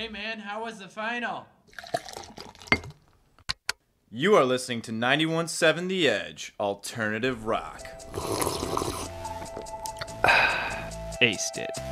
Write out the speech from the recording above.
Hey man, how was the final? You are listening to 91.7 The Edge, alternative rock. Aced it.